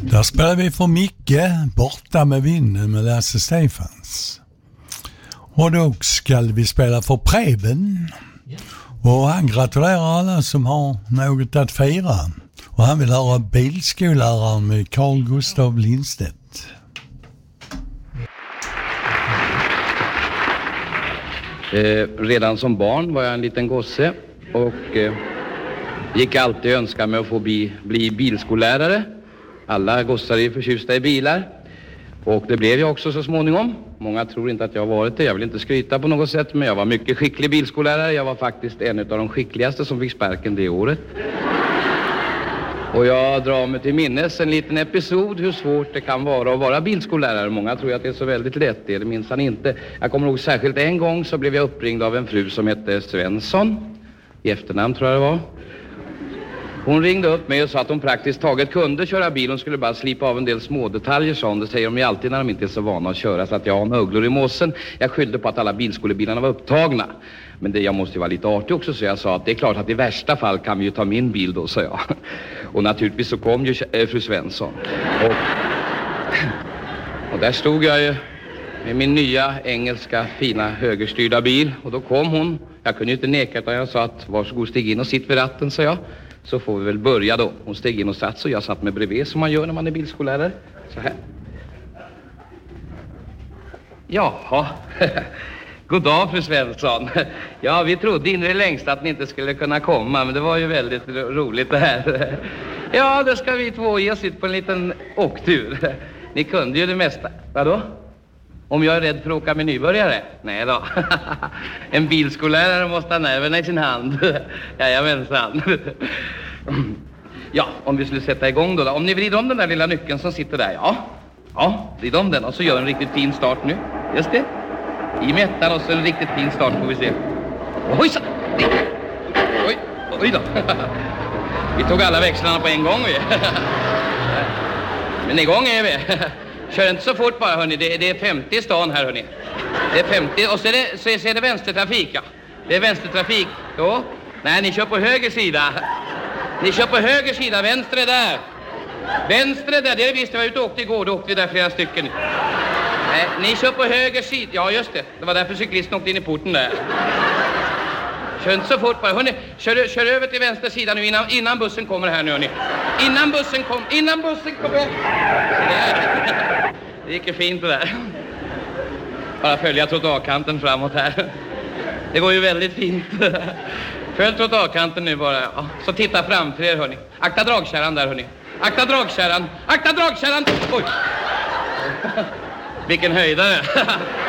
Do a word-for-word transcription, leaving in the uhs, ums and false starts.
Där spelar vi för Micke, Borta med vinden med Lasse Stefans. Och då ska vi spela för Preben. Och han gratulerar alla som har något att fira. Och han vill höra bilskolläraren med Carl Gustav Lindstedt. Eh, redan som barn var jag en liten gosse och eh, gick alltid önska mig att få bli, bli bilskollärare. Alla gossar är förtjusta i bilar och det blev jag också så småningom. Många tror inte att jag har varit det, jag vill inte skryta på något sätt, men jag var mycket skicklig bilskollärare. Jag var faktiskt en av de skickligaste som fick sparken det året. Och jag drar mig till minnes en liten episod hur svårt det kan vara att vara bilskollärare. Många tror att det är så väldigt lätt, det är det minns han inte. Jag kommer ihåg särskilt en gång så blev jag uppringd av en fru som hette Svensson. I efternamn tror jag det var. Hon ringde upp mig och sa att hon praktiskt taget kunde köra bil. Hon skulle bara slipa av en del små detaljer, sa hon. Det säger de ju alltid när de inte är så vana att köra. Så att jag har möglor i måsen. Jag skyllde på att alla bilskolebilarna var upptagna. Men det, jag måste ju vara lite artig också, så jag sa att det är klart att i värsta fall kan vi ju ta min bil då, sa jag. Och naturligtvis så kom ju äh, fru Svensson. Och, och där stod jag ju med min nya engelska fina högerstyrda bil. Och då kom hon. Jag kunde ju inte neka utan jag sa att varsågod stig in och sitt vid ratten, sa jag. Så får vi väl börja då. Hon steg in och satt så jag satt med bredvid som man gör när man är bilskollärare. Så här. Jaha. God dag fru Svensson. Ja, vi trodde in i det längsta att ni inte skulle kunna komma, men det var ju väldigt ro- roligt det här. Ja, då ska vi två ge oss ut på en liten åktur. Ni kunde ju det mesta. Vadå? Om jag är rädd för att åka med nybörjare? Nej då. En bilskollärare måste ha nerverna i sin hand. Jajamensan. Ja, om vi skulle sätta igång då, då. Om ni vrider om den där lilla nyckeln som sitter där, ja. Ja, vrid om den och så gör en riktigt fin start nu. Just det. I mättan och så en riktigt fin start får vi se. Oj, så. Oj, oj då. Vi tog alla växlarna på en gång. Men igång är vi. Kör inte så fort bara, hörni. Det, det är femtio i stan här, hörni. Det är femtio. Och så är det, så är, så är det vänstertrafik, ja. Det är vänstertrafik. Jo. Nej, ni kör på höger sida. Ni kör på höger sida. Vänster är där. Vänster är där. Det visste jag var ute och åkte igår. Då åkte vi där flera stycken. Nej, ni kör på höger sida. Ja, just det. Det var därför cyklisten åkte in i porten där. Kör inte så fort bara. Hörni, kör, kör över till vänster sida nu innan, innan bussen kommer här nu, hörni. Innan bussen kom, innan bussen kommer. Det gick ju fint det där. Bara följa trottoarkanten framåt här. Det går ju väldigt fint. Följ trottoarkanten nu bara. Ja. Så titta framför er, hörni. Akta dragkärran där, hörni. Akta dragkärran. Akta dragkärran. Oj. Vilken höjdare.